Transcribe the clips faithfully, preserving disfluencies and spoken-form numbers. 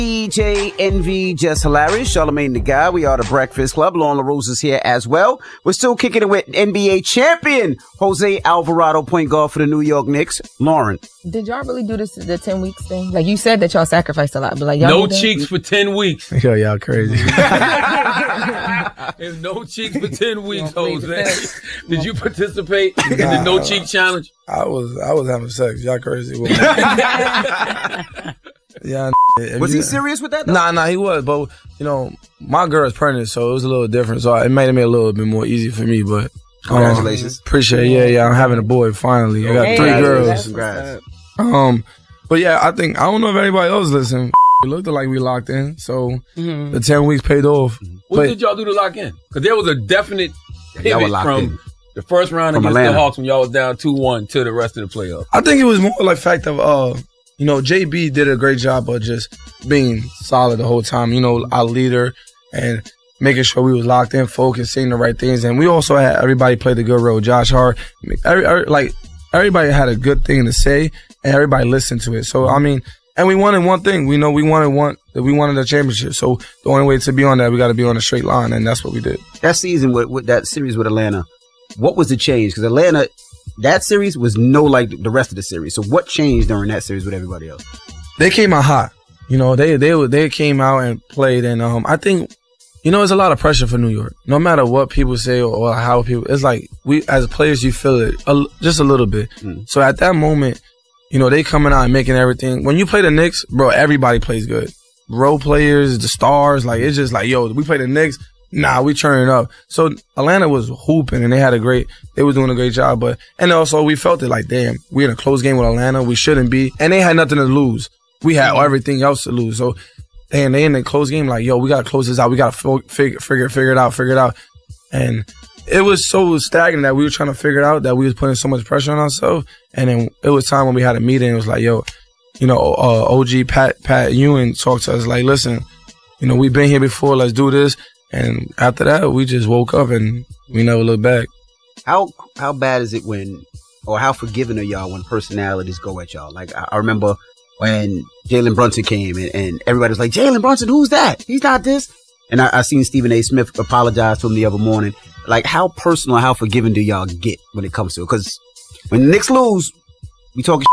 D J Envy, Just Hilarious, Charlamagne the Guy. We are the Breakfast Club. Lauren LaRose is here as well. We're still kicking it with N B A champion Jose Alvarado, point guard for the New York Knicks. Lauren. Did y'all really do this the ten weeks thing? Like you said that y'all sacrificed a lot, but like y'all no cheeks for ten weeks. Yo, y'all crazy. There's no cheeks for ten weeks, Jose. Did you participate in nah, the no cheek challenge? I was I was having sex. Y'all crazy. Yeah. Was he serious with that though? Nah, nah, he was. But, you know, my girl's pregnant, so it was a little different. So it made it a little bit more easy for me. But congratulations. Um, appreciate it. Yeah, yeah. I'm having a boy finally. I got hey, three girls. Congrats. Um, But yeah, I think, I don't know if anybody else listened. It looked like we locked in. So mm-hmm. the ten weeks paid off. What but, did y'all do to lock in? Because there was a definite pivot from in. the first round from against Atlanta. The Hawks when y'all was down two one to the rest of the playoffs. I think it was more like fact of, uh, you know, J B did a great job of just being solid the whole time. You know, our leader and making sure we was locked in, focused, saying the right things. And we also had everybody played a good role. Josh Hart, every, every, like everybody had a good thing to say, and everybody listened to it. So I mean, and we wanted one thing. We know we wanted one. We wanted a championship. So the only way to be on that, we got to be on a straight line, and that's what we did. That season with, with that series with Atlanta, what was the change? Because Atlanta. That series was no like the rest of the series. So what changed during that series with everybody else? They came out hot. You know, they they they came out and played, and um, I think, you know, there's a lot of pressure for New York. No matter what people say or, or how people, it's like we as players, you feel it a, just a little bit. Mm. So at that moment, you know, they coming out and making everything. When you play the Knicks, bro, everybody plays good. Role players, the stars, like it's just like, yo, we play the Knicks. Nah, we turning up. So Atlanta was hooping, and they had a great, they were doing a great job. But and also we felt it like, damn, we're in a close game with Atlanta. We shouldn't be, and they had nothing to lose. We had everything else to lose. So, damn, they in the close game like, yo, we gotta close this out. We gotta figure, figure, figure it out, figure it out. And it was so stagnant that we were trying to figure it out that we was putting so much pressure on ourselves. And then it was time when we had a meeting. It was like, yo, you know, uh, O G Pat Pat Ewing talked to us like, listen, you know, we've been here before. Let's do this. And after that, we just woke up and we never looked back. How how bad is it when, or how forgiving are y'all when personalities go at y'all? Like, I, I remember when Jalen Brunson came and, and everybody was like, Jalen Brunson, who's that? He's not this. And I, I seen Stephen A. Smith apologize to him the other morning. Like, how personal, how forgiving do y'all get when it comes to it? Because when the Knicks lose, we talking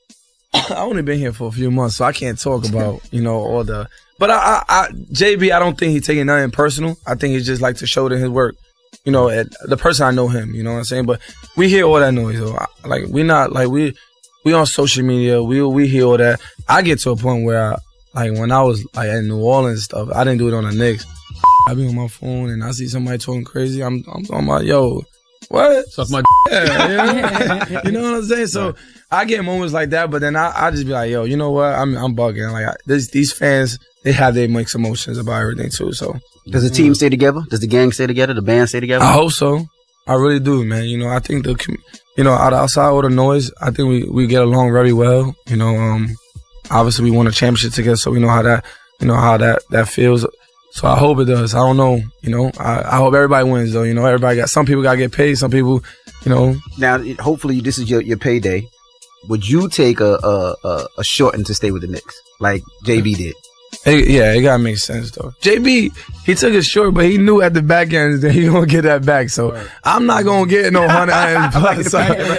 I only been here for a few months, so I can't talk about, you know, all the... But I, I, I, J B, I don't think he's taking nothing personal. I think he's just like to show that his work. You know, at, the person I know him, you know what I'm saying? But we hear all that noise, though. Like, we not, like, we we on social media. We we hear all that. I get to a point where, I, like, when I was, like, in New Orleans and stuff, I didn't do it on the Knicks. I be on my phone and I see somebody talking crazy. I'm, I'm talking about, yo, what? Suck my yeah, you know? You know what I'm saying? So I get moments like that, but then I, I just be like, yo, you know what? I'm I'm bugging. Like, I, this, these fans, they have their mixed emotions about everything too. So does the team stay together? Does the gang stay together? The band stay together? I hope so. I really do, man. You know, I think the, you know, outside all the noise, I think we, we get along very well. You know, um, obviously we won a championship together, so we know how that, you know, how that, that feels. So I hope it does. I don't know. You know, I, I hope everybody wins though. You know, everybody got, some people got to get paid. Some people, you know. Now, hopefully this is your, your payday. Would you take a, a, a, a shorten to stay with the Knicks like J B did? It, yeah, it gotta make sense though. J B, he took it short, but he knew at the back end that he gonna get that back. So right. I'm not gonna get no hundred.